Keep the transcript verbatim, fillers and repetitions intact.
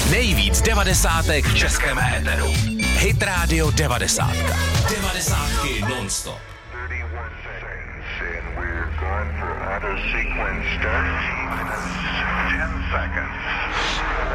Nejvíc devadesátek v českém éteru. Hit Radio devadesát. Devadesátky non-stop. ten seconds.